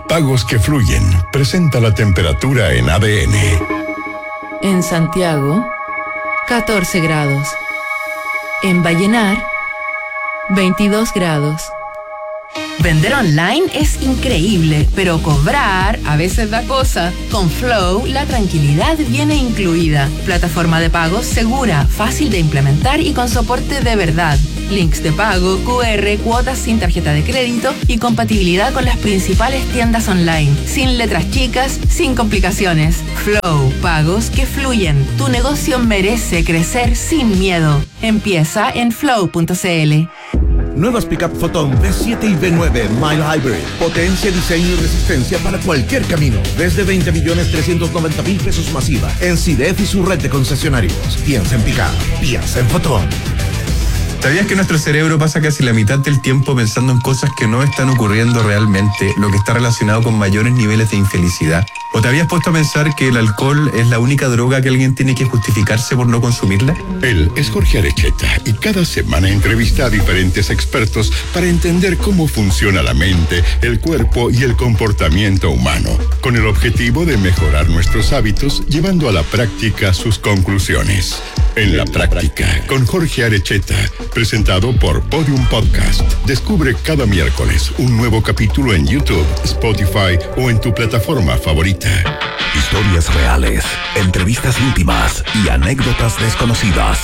Pagos que fluyen. Presenta la temperatura en ADN. En Santiago, 14 grados. En Vallenar, 22 grados. Vender online es increíble, pero cobrar a veces da cosa. Con Flow, la tranquilidad viene incluida. Plataforma de pagos segura, fácil de implementar y con soporte de verdad. Links de pago, QR, cuotas sin tarjeta de crédito y compatibilidad con las principales tiendas online. Sin letras chicas, sin complicaciones. Flow, pagos que fluyen. Tu negocio merece crecer sin miedo. Empieza en flow.cl. Nuevas Pickup Photon B7 y B9 Mile Hybrid. Potencia, diseño y resistencia para cualquier camino. Desde 20.390.000 pesos masiva. En CIDEF y su red de concesionarios. Piensa en Pickup. Piensa en Photon. ¿Sabías que nuestro cerebro pasa casi la mitad del tiempo pensando en cosas que no están ocurriendo realmente, lo que está relacionado con mayores niveles de infelicidad? ¿O te habías puesto a pensar que el alcohol es la única droga que alguien tiene que justificarse por no consumirla? Él es Jorge Arecheta y cada semana entrevista a diferentes expertos para entender cómo funciona la mente, el cuerpo y el comportamiento humano, con el objetivo de mejorar nuestros hábitos, llevando a la práctica sus conclusiones. En la práctica, con Jorge Arecheta, presentado por Podium Podcast. Descubre cada miércoles un nuevo capítulo en YouTube, Spotify o en tu plataforma favorita. Historias reales, entrevistas íntimas y anécdotas desconocidas.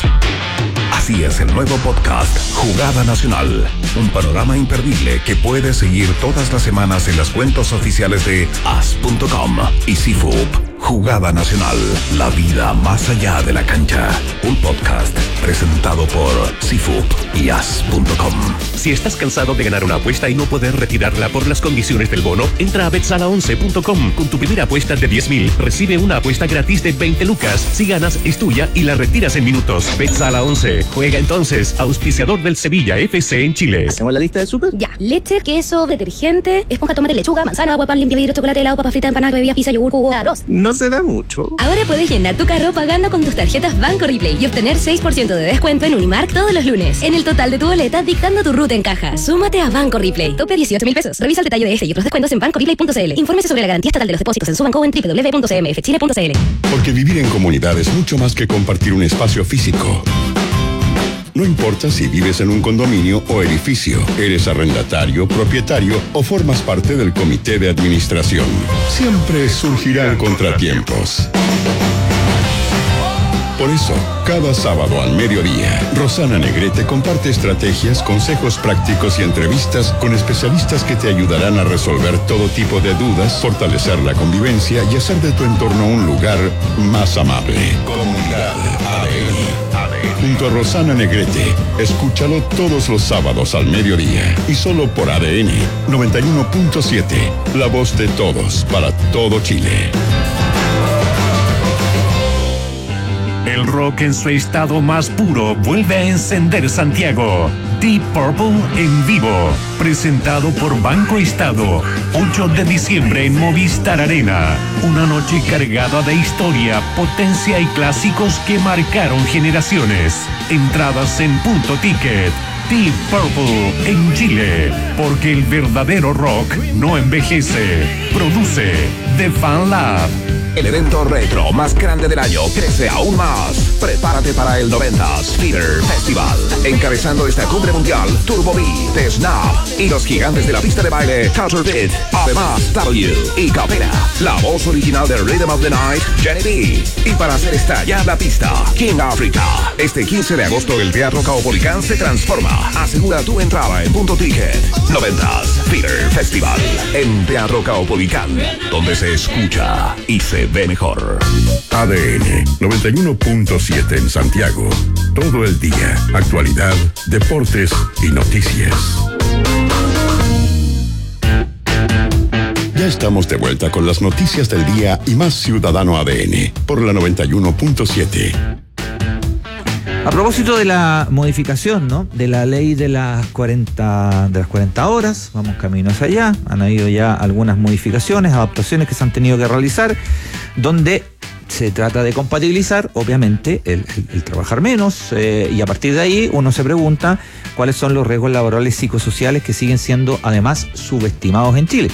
Así es el nuevo podcast Jugada Nacional, un panorama imperdible que puedes seguir todas las semanas en las cuentas oficiales de as.com y CIFUP. Jugada Nacional, la vida más allá de la cancha. Un podcast presentado por CIFUP y as.com. Si estás cansado de ganar una apuesta y no poder retirarla por las condiciones del bono, entra a betsala11.com. Con tu primera apuesta de 10.000, recibe una apuesta gratis de 20 lucas. Si ganas, es tuya y la retiras en minutos. Betsala 11. Juega entonces, auspiciador del Sevilla FC en Chile. ¿Hacemos la lista del súper? Ya. Leche, queso, detergente, esponja, tomate, lechuga, manzana, agua, pan, limpia vidrio, chocolate, helado, papa frita, empanada, bebida, pizza, yogur, jugo, arroz. No se da mucho. Ahora puedes llenar tu carro pagando con tus tarjetas Banco Replay y obtener 6% de descuento en Unimark todos los lunes. En el total de tu boleta, dictando tu ruta en caja. Súmate a Banco Replay. Tope 18.000 pesos. Revisa el detalle de este y otros descuentos en bancoreplay.cl. Infórmese sobre la garantía estatal de los depósitos en su banco o en www.cmfchile.cl. Porque vivir en comunidad es mucho más que compartir un espacio físico. No importa si vives en un condominio o edificio, eres arrendatario, propietario o formas parte del comité de administración. Siempre surgirán contratiempos. Por eso, cada sábado al mediodía, Rosana Negrete comparte estrategias, consejos prácticos y entrevistas con especialistas que te ayudarán a resolver todo tipo de dudas, fortalecer la convivencia y hacer de tu entorno un lugar más amable. Comunidad ADN. Junto a Rosana Negrete, escúchalo todos los sábados al mediodía y solo por ADN 91.7, la voz de todos para todo Chile. El rock en su estado más puro vuelve a encender Santiago. Deep Purple en vivo, presentado por Banco Estado, 8 de diciembre en Movistar Arena. Una noche cargada de historia, potencia y clásicos que marcaron generaciones. Entradas en Punto Ticket. Deep Purple en Chile, porque el verdadero rock no envejece. Produce The Fan Lab. El evento retro más grande del año crece aún más. Prepárate para el 90s Theater Festival. Encabezando esta cumbre mundial, Turbo B, The Snap y los gigantes de la pista de baile, Culture Beat. Además, W y Capela. La voz original de Rhythm of the Night, Jenny B. Y para hacer estallar la pista, King Africa. Este 15 de agosto el Teatro Caupolicán se transforma. Asegura tu entrada en Punto Ticket. 90s Theater Festival. En Teatro Caupolicán, donde se escucha y se ve mejor. ADN 91.7 en Santiago. Todo el día. Actualidad, deportes y noticias. Ya estamos de vuelta con las noticias del día y más Ciudadano ADN por la 91.7. A propósito de la modificación, ¿no?, de la ley de las 40 horas, vamos camino hacia allá. Han habido ya algunas modificaciones, adaptaciones que se han tenido que realizar, donde se trata de compatibilizar, obviamente, el trabajar menos, y a partir de ahí uno se pregunta cuáles son los riesgos laborales psicosociales que siguen siendo además subestimados en Chile.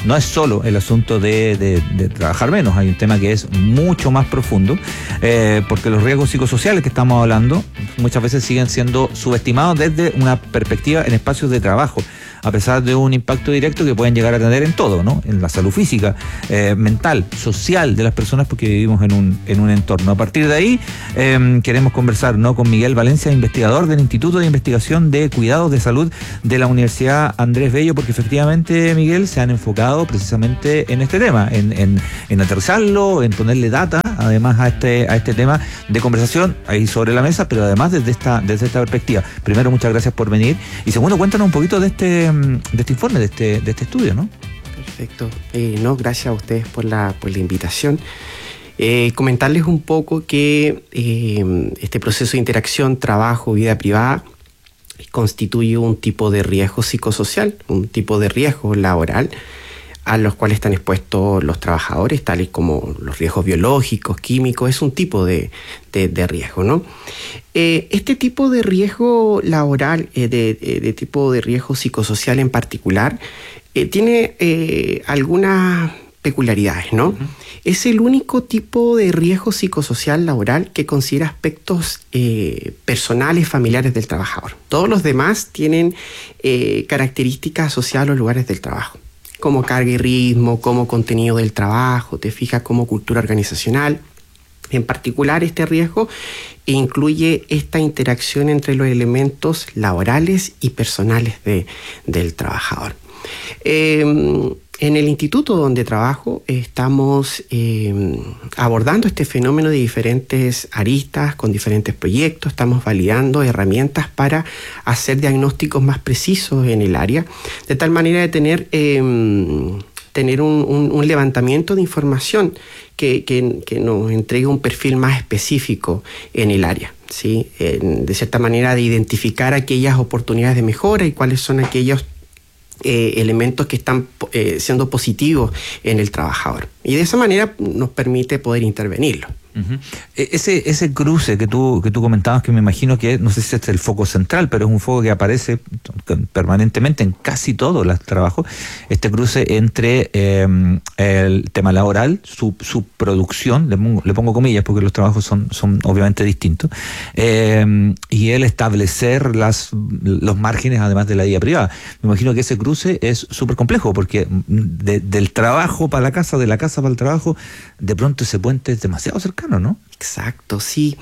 no es solo el asunto de trabajar menos, hay un tema que es mucho más profundo, porque los riesgos psicosociales que estamos hablando muchas veces siguen siendo subestimados desde una perspectiva en espacios de trabajo, a pesar de un impacto directo que pueden llegar a tener en todo, ¿no? En la salud física, mental, social de las personas, porque vivimos en un entorno. A partir de ahí, queremos conversar, ¿no?, con Miguel Valencia, investigador del Instituto de Investigación de Cuidados de Salud de la Universidad Andrés Bello, porque efectivamente, Miguel, se han enfocado precisamente en este tema, en aterrizarlo, en ponerle data, además, a este tema de conversación ahí sobre la mesa, pero además desde esta perspectiva. Primero, muchas gracias por venir. Y segundo, cuéntanos un poquito de este informe, de este estudio, ¿no? Perfecto. Gracias a ustedes por la invitación. Comentarles un poco que este proceso de interacción, trabajo, vida privada, constituye un tipo de riesgo psicosocial, un tipo de riesgo laboral a los cuales están expuestos los trabajadores, tales como los riesgos biológicos, químicos. Es un tipo de riesgo, ¿no? Este tipo de riesgo laboral, de tipo de riesgo psicosocial en particular, tiene algunas peculiaridades, ¿no? Uh-huh. Es el único tipo de riesgo psicosocial laboral que considera aspectos personales, familiares del trabajador. Todos los demás tienen características asociadas a los lugares del trabajo, como carga y ritmo, como contenido del trabajo, te fijas, como cultura organizacional. En particular, este riesgo incluye esta interacción entre los elementos laborales y personales del trabajador. En el instituto donde trabajo estamos abordando este fenómeno de diferentes aristas, con diferentes proyectos. Estamos validando herramientas para hacer diagnósticos más precisos en el área, de tal manera de tener un levantamiento de información que nos entregue un perfil más específico en el área, ¿sí? De cierta manera, de identificar aquellas oportunidades de mejora y cuáles son aquellos elementos que están siendo positivos en el trabajador. Y de esa manera nos permite poder intervenirlo. Uh-huh. Ese cruce que tú comentabas, que me imagino que, no sé si es el foco central, pero es un foco que aparece permanentemente en casi todos los trabajos, este cruce entre el tema laboral, su producción, le pongo comillas porque los trabajos son obviamente distintos, y el establecer los márgenes además de la vida privada. Me imagino que ese cruce es súper complejo, porque del trabajo para la casa, de la casa para el trabajo, de pronto ese puente es demasiado cercano, ¿no? Exacto, sí.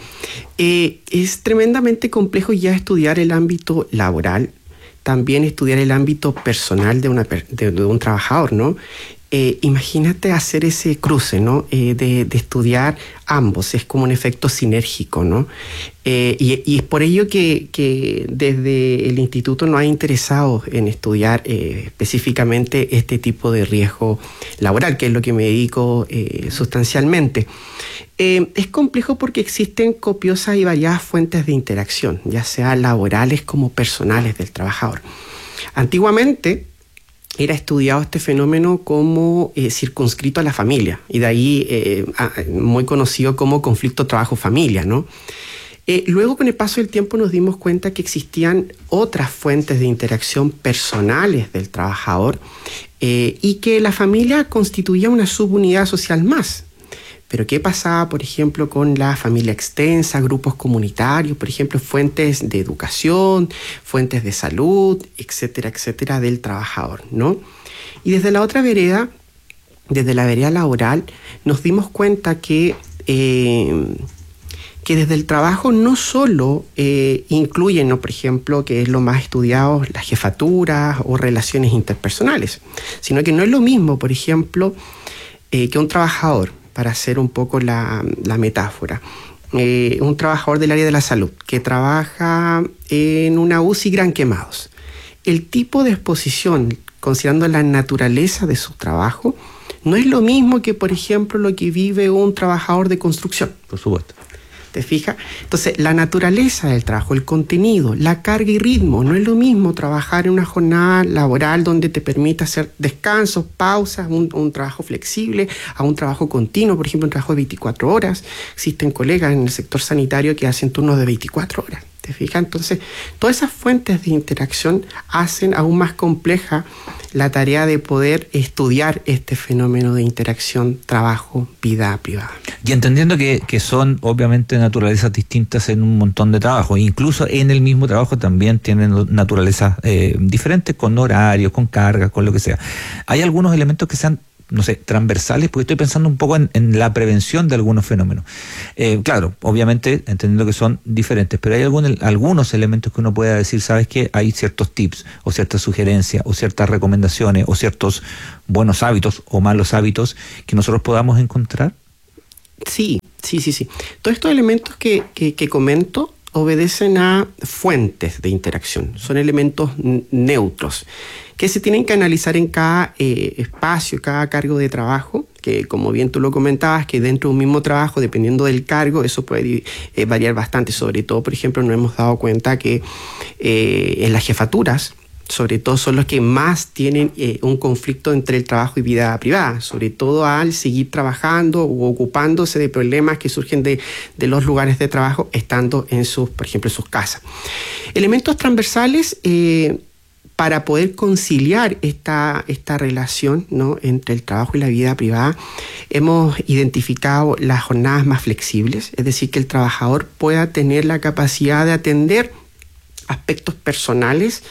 Es tremendamente complejo ya estudiar el ámbito laboral, también estudiar el ámbito personal de un trabajador, ¿no? Imagínate hacer ese cruce, ¿no? De estudiar ambos, es como un efecto sinérgico, ¿no? Y es por ello que desde el instituto nos ha interesado en estudiar específicamente este tipo de riesgo laboral, que es lo que me dedico sustancialmente. Es complejo porque existen copiosas y variadas fuentes de interacción, ya sea laborales como personales del trabajador. Antiguamente era estudiado este fenómeno como circunscrito a la familia, y de ahí muy conocido como conflicto trabajo-familia, ¿no? Luego, con el paso del tiempo, nos dimos cuenta que existían otras fuentes de interacción personales del trabajador y que la familia constituía una subunidad social más. Pero ¿qué pasaba, por ejemplo, con la familia extensa, grupos comunitarios, por ejemplo, fuentes de educación, fuentes de salud, etcétera, etcétera, del trabajador, ¿no? Y desde la otra vereda, desde la vereda laboral, nos dimos cuenta que desde el trabajo no solo incluyen, ¿no?, por ejemplo, que es lo más estudiado, las jefaturas o relaciones interpersonales, sino que no es lo mismo, por ejemplo, que un trabajador, para hacer un poco la metáfora, un trabajador del área de la salud que trabaja en una UCI Gran Quemados. El tipo de exposición, considerando la naturaleza de su trabajo, no es lo mismo que, por ejemplo, lo que vive un trabajador de construcción. Por supuesto. ¿Te fijas? Entonces, la naturaleza del trabajo, el contenido, la carga y ritmo, no es lo mismo trabajar en una jornada laboral donde te permite hacer descansos, pausas, un trabajo flexible, a un trabajo continuo, por ejemplo, un trabajo de 24 horas. Existen colegas en el sector sanitario que hacen turnos de 24 horas. ¿Te fijas? Entonces, todas esas fuentes de interacción hacen aún más compleja la tarea de poder estudiar este fenómeno de interacción trabajo-vida privada. Y entendiendo que son obviamente naturalezas distintas en un montón de trabajos, incluso en el mismo trabajo también tienen naturalezas diferentes, con horarios, con cargas, con lo que sea. ¿Hay algunos elementos que sean, no sé, transversales? Porque estoy pensando un poco en la prevención de algunos fenómenos. Claro, obviamente, entendiendo que son diferentes, pero hay algunos elementos que uno pueda decir, ¿sabes qué? Hay ciertos tips, o ciertas sugerencias, o ciertas recomendaciones, o ciertos buenos hábitos o malos hábitos que nosotros podamos encontrar. Sí. Todos estos elementos que comento obedecen a fuentes de interacción. Son elementos neutros que se tienen que analizar en cada espacio, cada cargo de trabajo, que como bien tú lo comentabas, que dentro de un mismo trabajo, dependiendo del cargo, eso puede variar bastante. Sobre todo, por ejemplo, nos hemos dado cuenta que en las jefaturas, sobre todo son los que más tienen un conflicto entre el trabajo y vida privada, sobre todo al seguir trabajando o ocupándose de problemas que surgen de los lugares de trabajo, estando por ejemplo, en sus casas. Elementos transversales para poder conciliar esta relación, ¿no?, entre el trabajo y la vida privada. Hemos identificado las jornadas más flexibles, es decir, que el trabajador pueda tener la capacidad de atender aspectos personales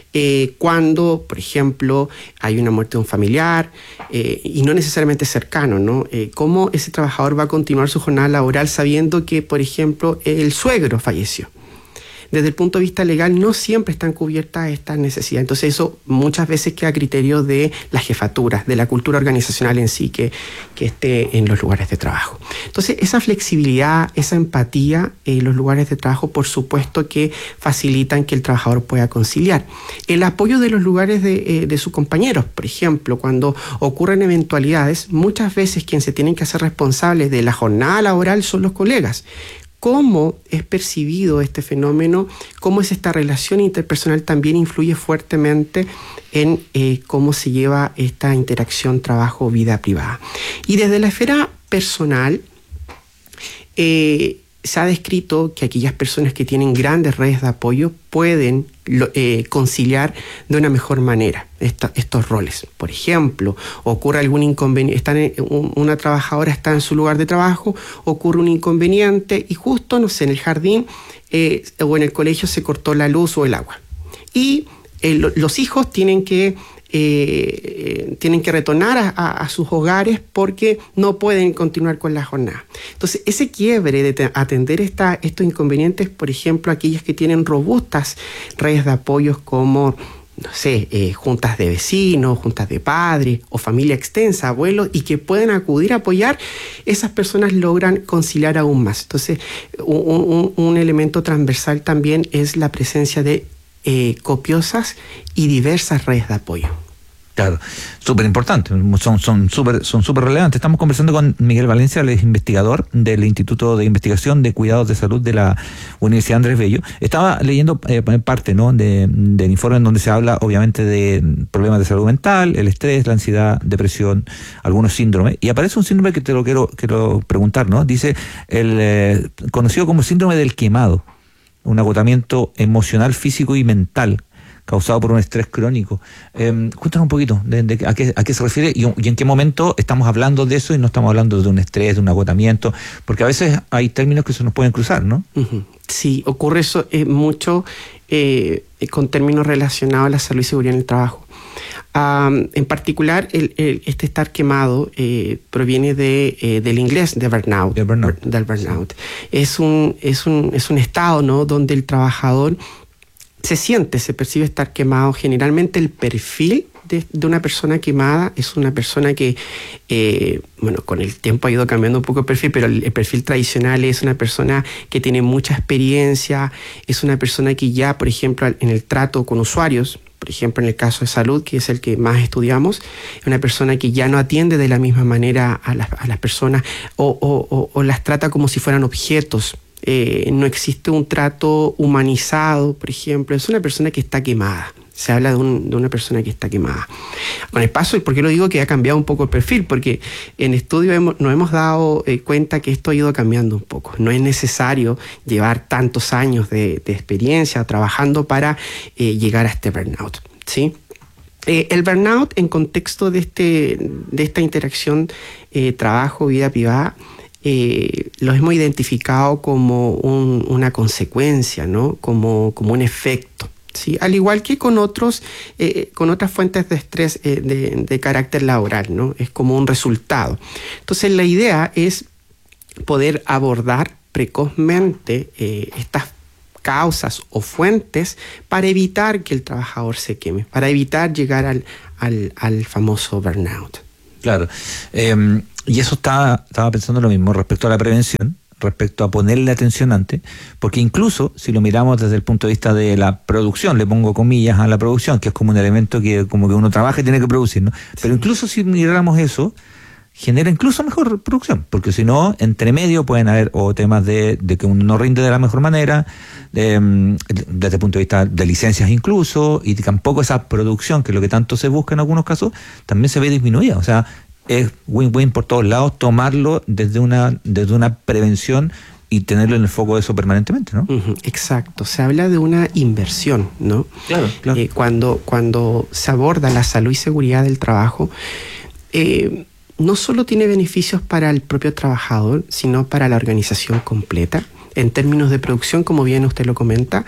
cuando, por ejemplo, hay una muerte de un familiar y no necesariamente cercano, ¿no? ¿Cómo ese trabajador va a continuar su jornada laboral sabiendo que, por ejemplo, el suegro falleció? Desde el punto de vista legal no siempre están cubiertas estas necesidades. Entonces eso muchas veces queda a criterio de las jefaturas, de la cultura organizacional en sí que esté en los lugares de trabajo. Entonces esa flexibilidad, esa empatía en los lugares de trabajo, por supuesto que facilitan que el trabajador pueda conciliar. El apoyo de los lugares de sus compañeros, por ejemplo, cuando ocurren eventualidades, muchas veces quienes se tienen que hacer responsables de la jornada laboral son los colegas. Cómo es percibido este fenómeno, cómo es esta relación interpersonal también influye fuertemente en cómo se lleva esta interacción trabajo-vida privada. Y desde la esfera personal, se ha descrito que aquellas personas que tienen grandes redes de apoyo pueden conciliar de una mejor manera estos roles. Por ejemplo, ocurre algún inconveniente, una trabajadora está en su lugar de trabajo, ocurre un inconveniente y justo, no sé, en el jardín o en el colegio se cortó la luz o el agua. Y los hijos tienen que retornar a sus hogares porque no pueden continuar con la jornada. Entonces, ese quiebre de atender estos inconvenientes, por ejemplo, aquellas que tienen robustas redes de apoyos como, no sé, juntas de vecinos, juntas de padres o familia extensa, abuelos, y que pueden acudir a apoyar, esas personas logran conciliar aún más. Entonces, un elemento transversal también es la presencia de copiosas y diversas redes de apoyo. Claro, súper importante, son súper relevantes. Estamos conversando con Miguel Valencia, él es investigador del Instituto de Investigación de Cuidados de Salud de la Universidad Andrés Bello. Estaba leyendo parte, ¿no?, del informe en donde se habla obviamente de problemas de salud mental, el estrés, la ansiedad, depresión, algunos síndromes, y aparece un síndrome que te lo quiero preguntar, ¿no? Dice el conocido como síndrome del quemado, un agotamiento emocional, físico y mental causado por un estrés crónico. Cuéntanos un poquito a qué se refiere y en qué momento estamos hablando de eso y no estamos hablando de un estrés, de un agotamiento, porque a veces hay términos que se nos pueden cruzar, ¿no? Uh-huh. Sí, ocurre eso mucho con términos relacionados a la salud y seguridad en el trabajo. En particular, este estar quemado proviene del inglés, de burnout. Del burnout. Es un estado, ¿no?, donde el trabajador se percibe estar quemado. Generalmente el perfil de una persona quemada es una persona que, con el tiempo ha ido cambiando un poco el perfil, pero el perfil tradicional es una persona que tiene mucha experiencia, es una persona que ya, por ejemplo, en el trato con usuarios, por ejemplo, en el caso de salud, que es el que más estudiamos, es una persona que ya no atiende de la misma manera a las personas o las trata como si fueran objetos. No existe un trato humanizado, por ejemplo. Es una persona que está quemada. Se habla de una persona que está quemada. Con el paso, ¿por qué lo digo que ha cambiado un poco el perfil? Porque en estudio nos hemos dado cuenta que esto ha ido cambiando un poco. No es necesario llevar tantos años de experiencia trabajando para llegar a este burnout, ¿sí? El burnout, en contexto de esta interacción trabajo, vida privada, lo hemos identificado como una consecuencia, ¿no? Como un efecto, ¿sí? Al igual que con otras fuentes de estrés de carácter laboral, ¿no? Es como un resultado. Entonces, la idea es poder abordar precozmente estas causas o fuentes para evitar que el trabajador se queme, para evitar llegar al famoso burnout. Claro. Y eso estaba pensando lo mismo respecto a la prevención, respecto a ponerle atención antes, porque incluso si lo miramos desde el punto de vista de la producción, le pongo comillas a la producción, que es como un elemento que como que uno trabaja y tiene que producir, ¿no? Pero incluso si miramos eso, genera incluso mejor producción, porque si no, entre medio pueden haber o temas de que uno no rinde de la mejor manera, desde el punto de vista de licencias incluso, y tampoco esa producción, que es lo que tanto se busca en algunos casos, también se ve disminuida. O sea, es win-win por todos lados tomarlo desde una prevención y tenerlo en el foco de eso permanentemente, ¿no? Exacto, se habla de una inversión, ¿no? Claro. Cuando se aborda la salud y seguridad del trabajo, no solo tiene beneficios para el propio trabajador, sino para la organización completa. En términos de producción, como bien usted lo comenta,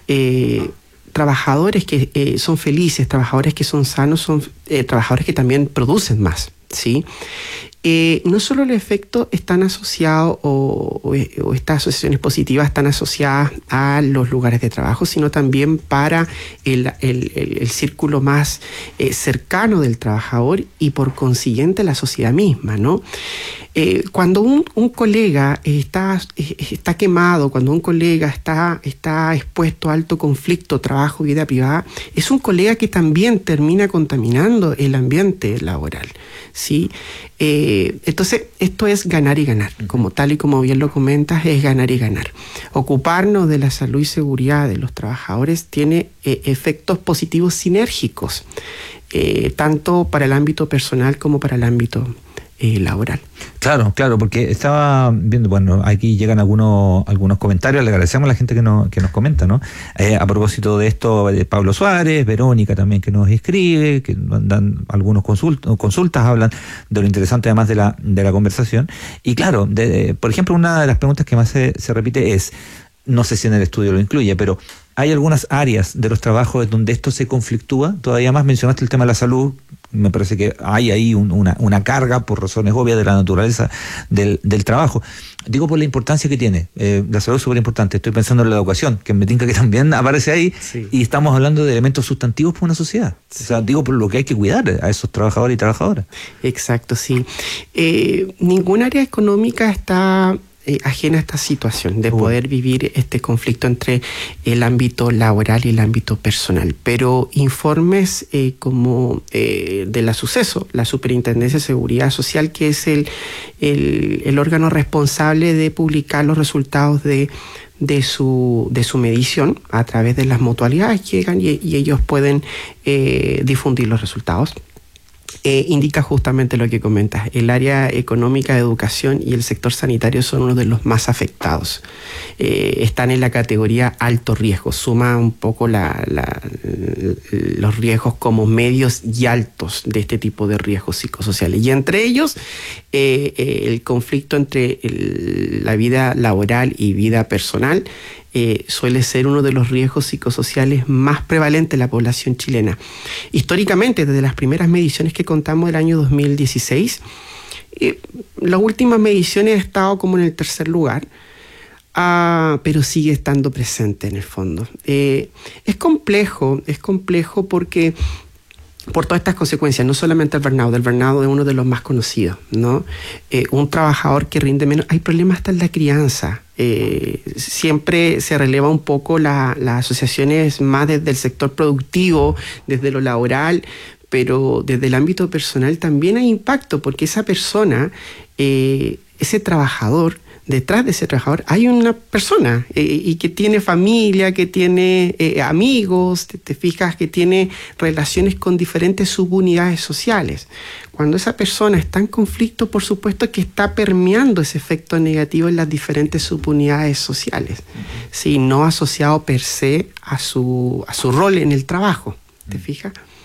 trabajadores que son felices, trabajadores que son sanos, son trabajadores que también producen más, ¿sí? No solo los efectos están asociados o estas asociaciones positivas están asociadas a los lugares de trabajo, sino también para el círculo más cercano del trabajador y por consiguiente la sociedad misma, ¿no? Cuando un colega está quemado, cuando un colega está expuesto a alto conflicto, trabajo, vida privada, es un colega que también termina contaminando el ambiente laboral, ¿sí? Entonces, esto es ganar y ganar. Tal y como bien lo comentas, es ganar y ganar. Ocuparnos de la salud y seguridad de los trabajadores tiene efectos positivos sinérgicos, tanto para el ámbito personal como para el ámbito laboral. Claro, porque estaba viendo, bueno, aquí llegan algunos comentarios, le agradecemos a la gente que nos comenta, ¿no? A propósito de esto, Pablo Suárez, Verónica también que nos escribe, que dan algunos consultas, hablan de lo interesante además de la conversación. Y claro, por ejemplo, una de las preguntas que más se repite es, no sé si en el estudio lo incluye, pero hay algunas áreas de los trabajos donde esto se conflictúa. Todavía más mencionaste el tema de la salud. Me parece que hay ahí una carga por razones obvias de la naturaleza del trabajo. Digo por la importancia que tiene. La salud es súper importante. Estoy pensando en la educación, que me tinca que también aparece ahí. Sí. Y estamos hablando de elementos sustantivos para una sociedad. Sí. O sea, digo por lo que hay que cuidar a esos trabajadores y trabajadoras. Exacto, sí. Ninguna área económica está ajena a esta situación de poder vivir este conflicto entre el ámbito laboral y el ámbito personal. Pero informes como de la Suceso, la Superintendencia de Seguridad Social, que es el órgano responsable de publicar los resultados de su medición a través de las mutualidades, llegan y ellos pueden difundir los resultados. Indica justamente lo que comentas. El área económica de educación y el sector sanitario son uno de los más afectados. Están en la categoría alto riesgo. Suma un poco los riesgos como medios y altos de este tipo de riesgos psicosociales. Y entre ellos, el conflicto entre la vida laboral y vida personal suele ser uno de los riesgos psicosociales más prevalentes en la población chilena. Históricamente, desde las primeras mediciones que contamos del año 2016, las últimas mediciones ha estado como en el tercer lugar, pero sigue estando presente en el fondo. Es complejo porque por todas estas consecuencias, no solamente el burnout es uno de los más conocidos, ¿no? Un trabajador que rinde menos, hay problemas hasta en la crianza. Siempre se releva un poco las asociaciones más desde el sector productivo, desde lo laboral, pero desde el ámbito personal también hay impacto, porque esa persona, ese trabajador, detrás de ese trabajador hay una persona y que tiene familia, que tiene amigos, te fijas, que tiene relaciones con diferentes subunidades sociales. Cuando esa persona está en conflicto, por supuesto que está permeando ese efecto negativo en las diferentes subunidades sociales, ¿sí? No asociado per se a su rol en el trabajo, ¿te fijas?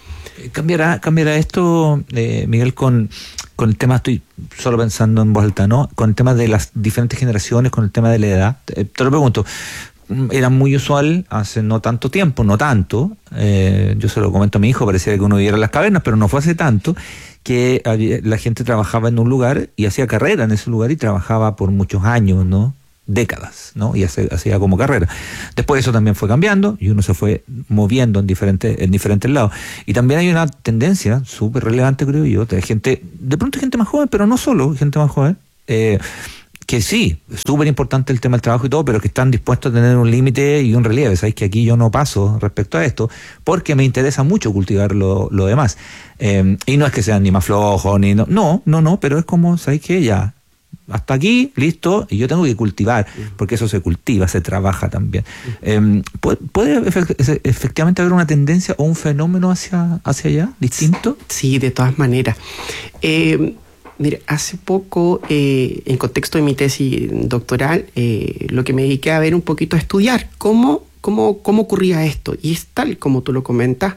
¿Cambiará esto, Miguel, con el tema, estoy solo pensando en voz alta, ¿no? Con el tema de las diferentes generaciones, con el tema de la edad? Te lo pregunto. Era muy usual hace no tanto tiempo, no tanto, yo se lo comento a mi hijo, parecía que uno viviera en las cavernas, pero no fue hace tanto, que la gente trabajaba en un lugar y hacía carrera en ese lugar y trabajaba por muchos años, ¿no? Décadas, ¿no? Y hacía como carrera. Después eso también fue cambiando y uno se fue moviendo en diferentes lados. Y también hay una tendencia súper relevante, creo yo, de gente, de pronto gente más joven, pero no solo gente más joven, que sí, es súper importante el tema del trabajo y todo, pero que están dispuestos a tener un límite y un relieve. Sabéis que aquí yo no paso respecto a esto, porque me interesa mucho cultivar lo demás. Y no es que sean ni más flojos, ni no, pero es como, ¿sabéis qué? Ya, hasta aquí, listo, y yo tengo que cultivar, porque eso se cultiva, se trabaja también. ¿Puede efectivamente haber una tendencia o un fenómeno hacia allá, distinto? Sí, de todas maneras. Mira, hace poco, en contexto de mi tesis doctoral, lo que me dediqué a ver un poquito a estudiar cómo ocurría esto. Y es tal como tú lo comentas.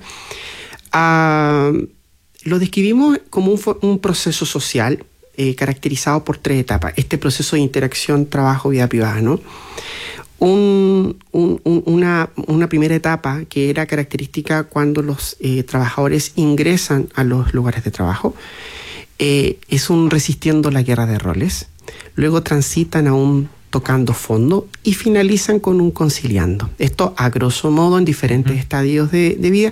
Lo describimos como un proceso social caracterizado por 3 etapas. Este proceso de interacción, trabajo, vida privada, ¿no? Una primera etapa que era característica cuando los trabajadores ingresan a los lugares de trabajo. Es un resistiendo la guerra de roles, luego transitan a un tocando fondo y finalizan con un conciliando. Esto a grosso modo en diferentes estadios de vida.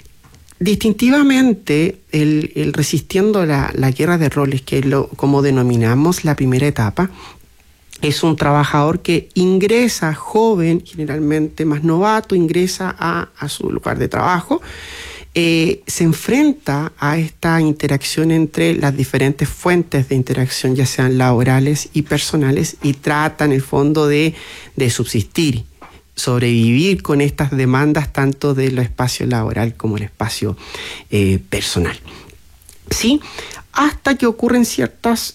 Distintivamente, el resistiendo la guerra de roles, que es como denominamos la primera etapa, es un trabajador que ingresa joven, generalmente más novato, ingresa a su lugar de trabajo, se enfrenta a esta interacción entre las diferentes fuentes de interacción, ya sean laborales y personales, y trata en el fondo de subsistir, sobrevivir con estas demandas tanto del espacio laboral como el espacio personal. ¿Sí? Hasta que ocurren ciertos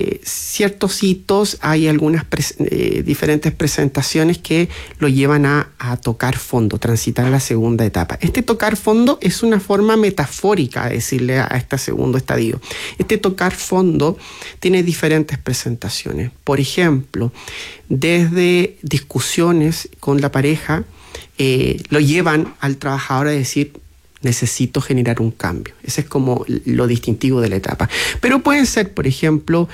hitos, hay algunas diferentes presentaciones que lo llevan a tocar fondo, transitar a la segunda etapa. Este tocar fondo es una forma metafórica de decirle a este segundo estadio. Este tocar fondo tiene diferentes presentaciones. Por ejemplo, desde discusiones con la pareja, lo llevan al trabajador a decir: necesito generar un cambio. Ese es como lo distintivo de la etapa. Pero pueden ser, por ejemplo,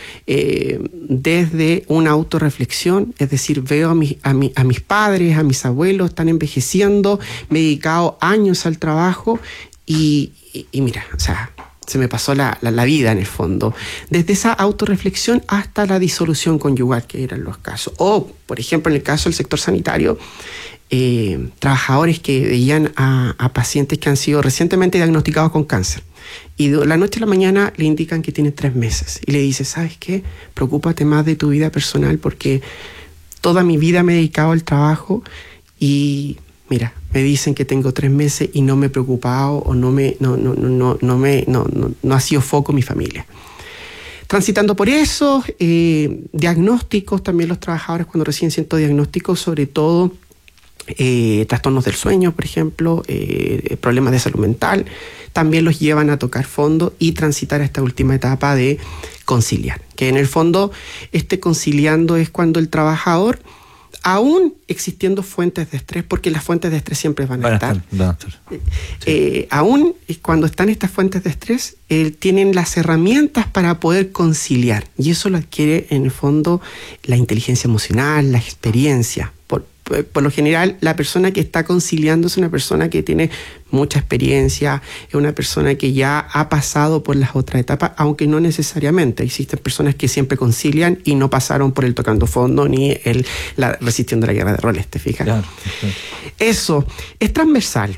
desde una autorreflexión, es decir, veo a mis padres, a mis abuelos, están envejeciendo, me he dedicado años al trabajo y mira, o sea, se me pasó la vida en el fondo. Desde esa autorreflexión hasta la disolución conyugal, que eran los casos. O, por ejemplo, en el caso del sector sanitario, trabajadores que veían a pacientes que han sido recientemente diagnosticados con cáncer y de la noche a la mañana le indican que tienen 3 meses y le dice: ¿sabes qué? Preocúpate más de tu vida personal porque toda mi vida me he dedicado al trabajo y mira, me dicen que tengo 3 meses y no me he preocupado o no ha sido foco mi familia. Transitando por eso, diagnósticos también los trabajadores cuando reciben ciertos diagnósticos, sobre todo trastornos del sueño, por ejemplo, problemas de salud mental, también los llevan a tocar fondo y transitar a esta última etapa de conciliar, que en el fondo este conciliando es cuando el trabajador, aún existiendo fuentes de estrés, porque las fuentes de estrés siempre van a estar. Sí. Aún cuando están estas fuentes de estrés, tienen las herramientas para poder conciliar, y eso lo adquiere en el fondo la inteligencia emocional, la experiencia. Por lo general, la persona que está conciliando es una persona que tiene mucha experiencia, es una persona que ya ha pasado por las otras etapas, aunque no necesariamente. Existen personas que siempre concilian y no pasaron por el tocando fondo ni la resistiendo la guerra de roles, ¿te fijas? Claro. Eso es transversal.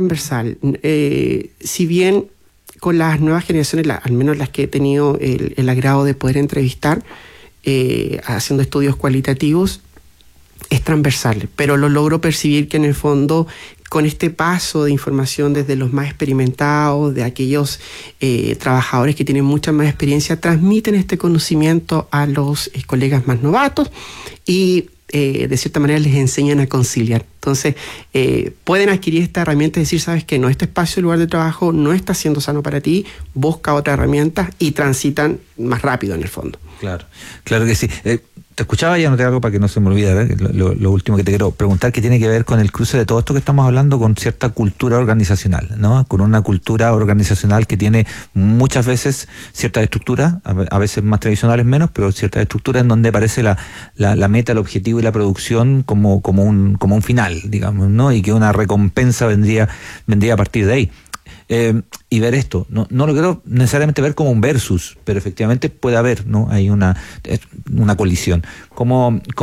Si bien con las nuevas generaciones, al menos las que he tenido el agrado de poder entrevistar, haciendo estudios cualitativos, es transversal, pero lo logro percibir que en el fondo, con este paso de información desde los más experimentados, de aquellos trabajadores que tienen mucha más experiencia, transmiten este conocimiento a los colegas más novatos y de cierta manera les enseñan a conciliar Entonces, pueden adquirir esta herramienta y decir, sabes que no, este espacio, lugar de trabajo no está siendo sano para ti, busca otra herramienta y transitan más rápido en el fondo. Claro, claro que sí. Te escuchaba y anoté algo para que no se me olvide, lo último que te quiero preguntar, que tiene que ver con el cruce de todo esto que estamos hablando con cierta cultura organizacional, ¿no? Con una cultura organizacional que tiene muchas veces ciertas estructuras, a veces más tradicionales menos, pero ciertas estructuras en donde aparece la meta, el objetivo y la producción como un final, digamos, ¿no? Y que una recompensa vendría a partir de ahí. Y ver esto, no lo quiero necesariamente ver como un versus, pero efectivamente puede haber, ¿no? Hay una colisión. ¿Cómo